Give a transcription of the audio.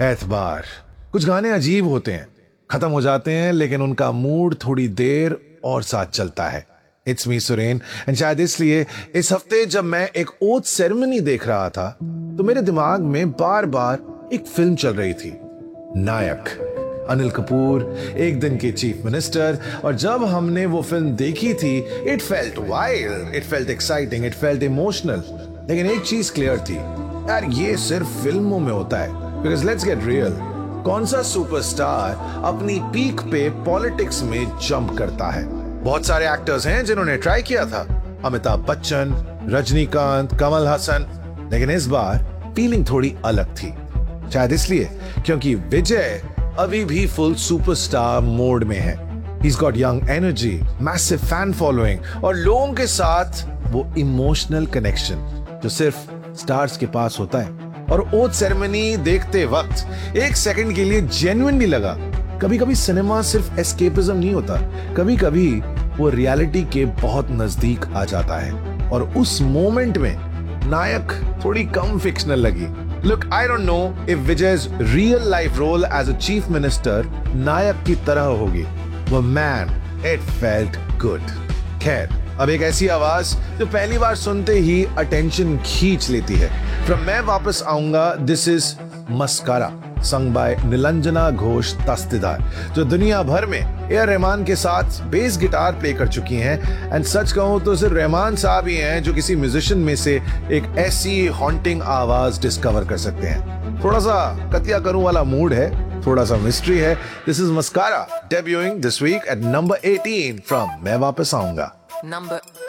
एतबार। कुछ गाने अजीब होते हैं, खत्म हो जाते हैं, लेकिन उनका मूड थोड़ी देर और साथ चलता है। इट्स मी सुरेन, एंड शायद इसलिए इस हफ्ते जब मैं एक ओथ सेरेमनी देख रहा था तो मेरे दिमाग में बार बार एक फिल्म चल रही थी, नायक। अनिल कपूर एक दिन के चीफ मिनिस्टर, और जब हमने वो फिल्म देखी थी it felt wild, it felt exciting, it felt emotional. लेकिन एक चीज क्लियर थी, यार ये सिर्फ फिल्मों में होता है। बिकॉज लेट्स गेट रियल, कौन सा सुपरस्टार अपनी पीक पे पॉलिटिक्स में जंप करता है? बहुत सारे एक्टर्स हैं जिन्होंने ट्राई किया था, अमिताभ बच्चन, रजनीकांत, कमल हसन, लेकिन इस बार फीलिंग थोड़ी अलग थी। शायद इसलिए क्योंकि विजय अभी भी फुल सुपरस्टार मोड में है। He's got young energy, massive fan following और लोगों के साथ वो इमोशनल कनेक्शन जो सिर्फ स्टार्स के पास होता है। और ओथ सेरेमनी देखते वक्त एक सेकंड के लिए जेन्युइनली लगा, कभी कभी सिनेमा सिर्फ एस्केपिज्म नहीं होता, कभी कभी वो रियलिटी के बहुत नजदीक आ जाता है। और उस मोमेंट में नायक थोड़ी कम फिक्शनल लगी। Look, I don't know if Vijay's real life role as a chief minister नायक की तरह होगी, but man, it felt good. खैर, अब एक ऐसी आवाज जो पहली बार सुनते ही अटेंशन खींच लेती है। From मैं वापस आऊंगा, this is mascara, sung by Nilanjana Ghosh दस्तेदार, जो दुनिया भर में ए.आर. रहमान के साथ बेस गिटार प्ले कर चुकी हैं। एंड सच कहूं तो सिर्फ रहमान साहब ही हैं जो किसी म्यूजिशियन में से एक ऐसी हॉन्टिंग आवाज डिस्कवर कर सकते हैं। थोड़ा सा कतिया करूं वाला मूड है, थोड़ा सा मिस्ट्री है। This is mascara, debuting this week eight number 18 from मैं वापस आऊंगा। Number